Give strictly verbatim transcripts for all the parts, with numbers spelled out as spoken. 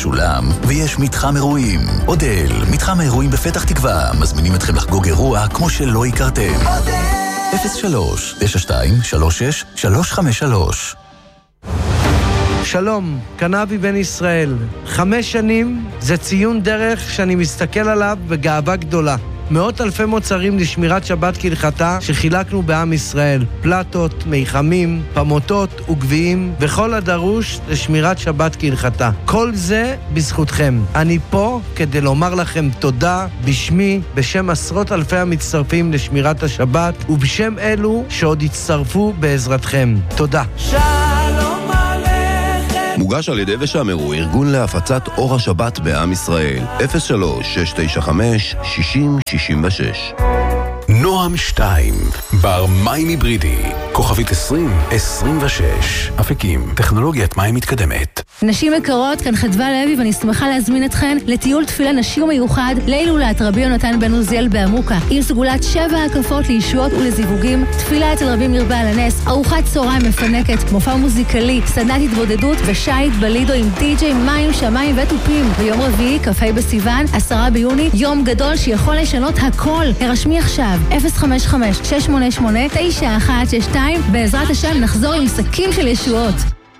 משולם, ויש מתחם אירועים. אודל, מתחם האירועים בפתח תקווה, מזמינים אתכם לחגוג אירוע כמו שלא הכרתם. אפס שלוש תשע שתיים שלוש שש שלוש חמש שלוש. שלום, כאן אבי בן ישראל. חמש שנים זה ציון דרך שאני מסתכל עליו בגאווה גדולה. מאות אלפי מוצרים לשמירת שבת כהלכתה שחילקנו בעם ישראל. פלטות, מיחמים, פמוטות וגביעים וכל הדרוש לשמירת שבת כהלכתה. כל זה בזכותכם. אני פה כדי לומר לכם תודה בשמי, בשם עשרות אלפי המצטרפים לשמירת השבת ובשם אלו שעוד יצטרפו בעזרתכם. תודה. שלום עליכם. מוגש על ידי ושמרו, ארגון להפצת אור השבת בעם ישראל. אפס שלוש שש תשע חמש שישים שישים ושש. נועם שתיים, בר מים היברידי, כוכבית עשרים עשרים ושש, אפיקים, טכנולוגיית מים מתקדמת. נשים יקרות, כאן חדווה לוי ואני שמחה להזמין אתכן לטיול תפילה נשי ומיוחד להילולת רבי יונתן בן עוזיאל בעמוקה, עם סגולת שבע הקפות לישועות ולזיווגים, תפילה אצל רבי מיר בעל הנס, ארוחת צהריים מפנקת, מופע מוזיקלי, סדנת התבודדות ושייט בלידו עם די-ג'יי, מים, שמיים וטופים. ביום רביעי, כ"ה בסיוון, עשרה ביוני, יום גדול שיכול לשנות הכל. הרשמי עכשיו אפס חמש חמש שש שמונה שמונה תשע אחת שש שתיים. בעזרת השם נחזור עם שקים של ישועות.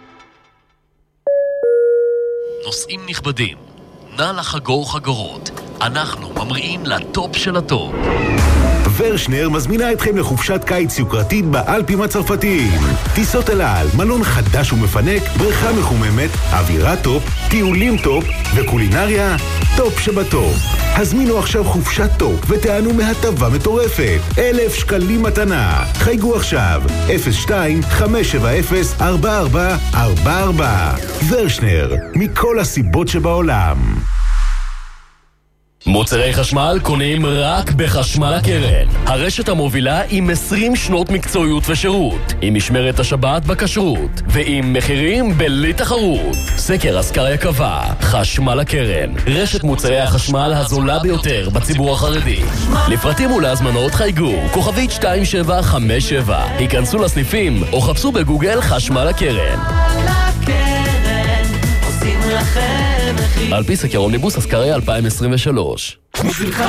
נוסעים נכבדים, נא לחגור חגורות. אנחנו ממריאים לטופ של הטופ. ורשנר מזמינה אתכם לחופשת קיץ יוקרתית באלפים הצרפתיים. טיסות אל על, מלון חדש ומפנק, בריכה מחוממת, אווירה טופ, טיולים טופ וקולינריה טופ שבטופ. הזמינו עכשיו חופשת טופ ותענו מהטבה מטורפת. אלף שקלים מתנה. חייגו עכשיו אפס שתיים חמש שבע אפס ארבע ארבע ארבע ארבע. ורשנר, מכל הסיבות שבעולם. מוצרי חשמל קונים רק בחשמל הקרן. הרשת המובילה עם עשרים שנות מקצועיות ושירות, עם משמרת השבת בכשרות, ועם מחירים בלי תחרות. סקר אסקריה קבע, חשמל הקרן, רשת מוצרי החשמל הזולה ביותר בציבור החרדי. לפרטים ולהזמנות חייגו, כוכבית שתיים שבע חמש שבע. היכנסו לסניפים או חפשו בגוגל חשמל הקרן. על פי סקר אומניבוס אסקריה אלפיים עשרים ושלוש.